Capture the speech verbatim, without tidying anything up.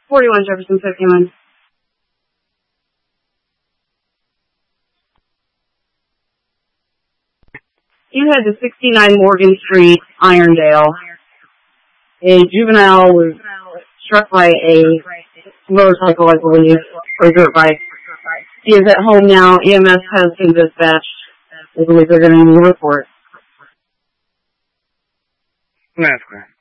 forty-one Jefferson fifty-one. You head to sixty-nine Morgan Street, Irondale. A juvenile was struck by a motorcycle, I believe, or dirt bike. He is at home now. E M S has been dispatched. I believe they're going to need a report. That's correct.